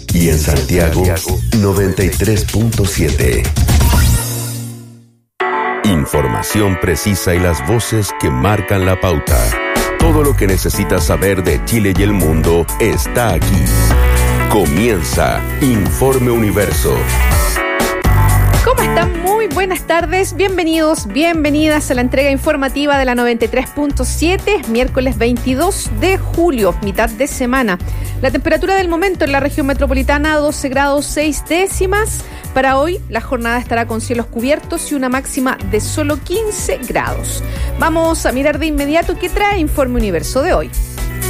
y en Santiago 93.7. Información precisa y las voces que marcan la pauta. Todo lo que necesitas saber de Chile y el mundo está aquí. Comienza Informe Universo. ¿Cómo están? Muy buenas tardes, bienvenidos, bienvenidas a la entrega informativa de la 93.7, miércoles 22 de julio, mitad de semana. La temperatura del momento en la región metropolitana, 12 grados 6 décimas. Para hoy, la jornada estará con cielos cubiertos y una máxima de solo 15 grados. Vamos a mirar de inmediato qué trae Informe Universo de hoy.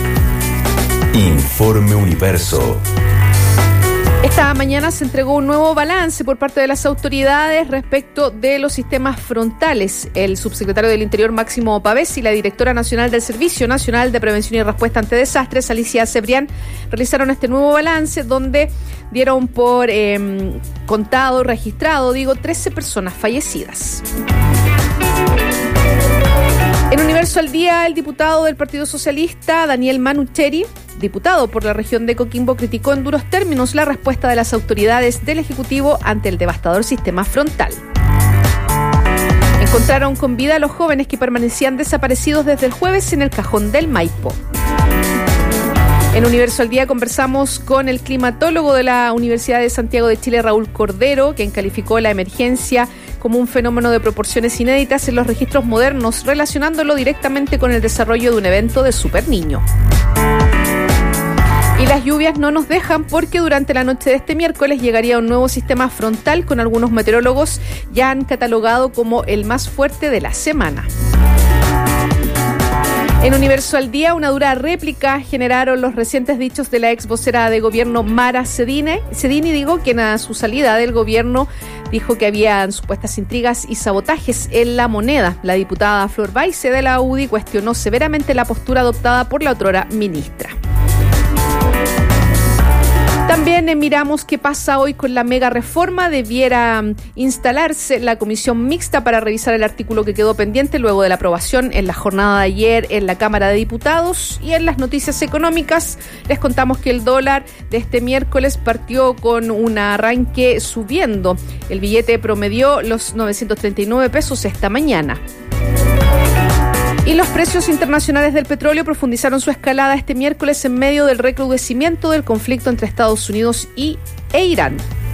Informe Universo. Esta mañana se entregó un nuevo balance por parte de las autoridades respecto de los sistemas frontales. El subsecretario del Interior, Máximo Pavés, y la directora nacional del Servicio Nacional de Prevención y Respuesta ante Desastres, Alicia Cebrián, realizaron este nuevo balance donde dieron por registrado, 13 personas fallecidas. En Universo al Día, el diputado del Partido Socialista, Daniel Manucheri, diputado por la región de Coquimbo, criticó en duros términos la respuesta de las autoridades del Ejecutivo ante el devastador sistema frontal. Encontraron con vida a los jóvenes que permanecían desaparecidos desde el jueves en el Cajón del Maipo. En Universo al Día conversamos con el climatólogo de la Universidad de Santiago de Chile, Raúl Cordero, quien calificó la emergencia como un fenómeno de proporciones inéditas en los registros modernos, relacionándolo directamente con el desarrollo de un evento de superniño. Y las lluvias no nos dejan porque durante la noche de este miércoles llegaría un nuevo sistema frontal con algunos meteorólogos ya han catalogado como el más fuerte de la semana. En Universo al Día, una dura réplica generaron los recientes dichos de la ex vocera de gobierno Mara Cedini, quien a su salida del gobierno dijo que habían supuestas intrigas y sabotajes en la moneda. La diputada Flor Baice de la UDI cuestionó severamente la postura adoptada por la otrora ministra. También miramos qué pasa hoy con la mega reforma. Debiera instalarse la comisión mixta para revisar el artículo que quedó pendiente luego de la aprobación en la jornada de ayer en la Cámara de Diputados. Y en las noticias económicas les contamos que el dólar de este miércoles partió con un arranque subiendo. El billete promedió los 939 pesos esta mañana. Y los precios internacionales del petróleo profundizaron su escalada este miércoles en medio del recrudecimiento del conflicto entre Estados Unidos e Irán.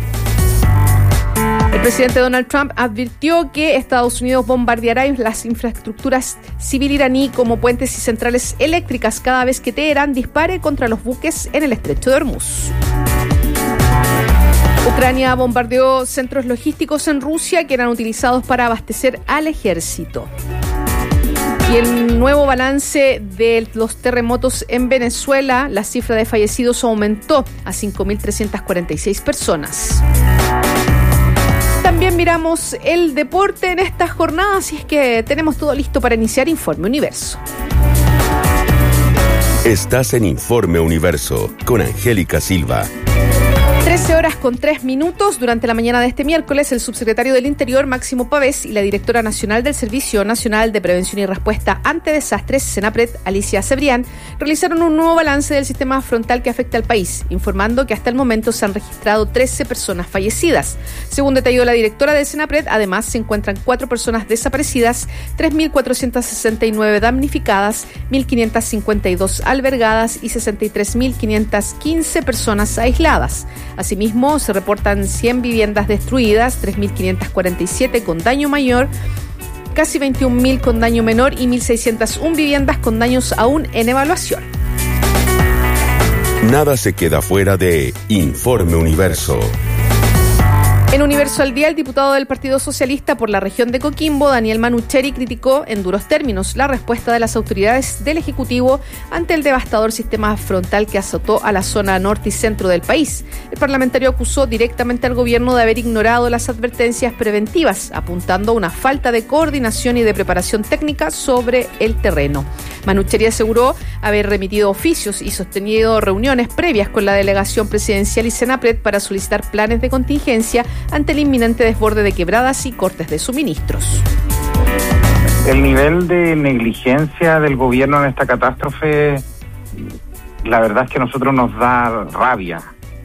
El presidente Donald Trump advirtió que Estados Unidos bombardeará las infraestructuras civil iraní como puentes y centrales eléctricas cada vez que Teherán dispare contra los buques en el estrecho de Hormuz. Ucrania bombardeó centros logísticos en Rusia que eran utilizados para abastecer al ejército. Y el nuevo balance de los terremotos en Venezuela, la cifra de fallecidos aumentó a 5.346 personas. También miramos el deporte en esta jornada, así es que tenemos todo listo para iniciar Informe Universo. Estás en Informe Universo con Angélica Silva. 13:03. Durante la mañana de este miércoles, el subsecretario del Interior, Máximo Pavés, y la directora nacional del Servicio Nacional de Prevención y Respuesta ante Desastres, Senapred, Alicia Cebrián, realizaron un nuevo balance del sistema frontal que afecta al país, informando que hasta el momento se han registrado 13 personas fallecidas. Según detalló la directora del Senapred, además se encuentran 4 personas desaparecidas, 3.469 damnificadas, 1.552 albergadas y 63.515 personas aisladas. Asimismo, se reportan 100 viviendas destruidas, 3.547 con daño mayor, casi 21.000 con daño menor y 1.601 viviendas con daños aún en evaluación. Nada se queda fuera de Informe Universo. En Universo al Día, el diputado del Partido Socialista por la región de Coquimbo, Daniel Manucheri, criticó en duros términos la respuesta de las autoridades del Ejecutivo ante el devastador sistema frontal que azotó a la zona norte y centro del país. El parlamentario acusó directamente al gobierno de haber ignorado las advertencias preventivas, apuntando a una falta de coordinación y de preparación técnica sobre el terreno. Manucheri aseguró haber remitido oficios y sostenido reuniones previas con la delegación presidencial y Senapred para solicitar planes de contingencia ante el inminente desborde de quebradas y cortes de suministros. El nivel de negligencia del gobierno en esta catástrofe, la verdad es que a nosotros nos da rabia.